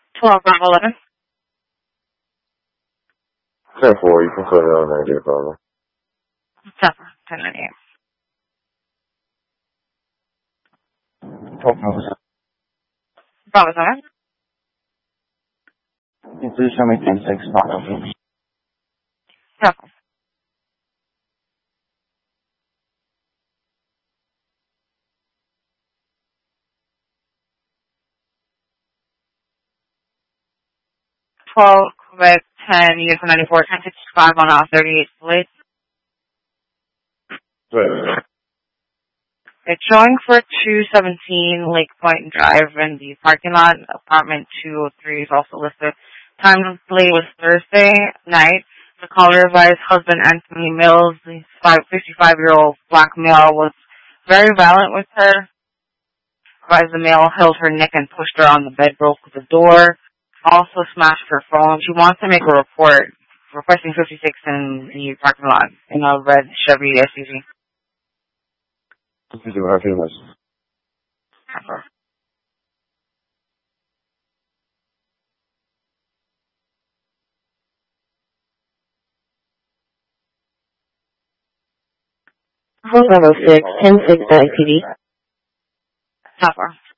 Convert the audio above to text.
12 Bravo 11. 10-4, you can put it on 90 Bravo. 1098. 12 Bravo. Bravo 7. Please show me 10-6 Bravo. Bravo. Quebec 10, US 94, 1065 on off 38 late. Right. It's showing for 217 Lake Point Drive in the parking lot. Apartment 203 is also listed. Time of delay was Thursday night. The caller advised husband Anthony Mills, the 55-year-old black male, was very violent with her. Advised the male held her neck and pushed her on the bed, broke the door, also smashed her phone. She wants to make a report, requesting 56 in the parking lot in a red Chevy SUV. What do I feel this? Bravo 6, 10-6 IPD. Topper.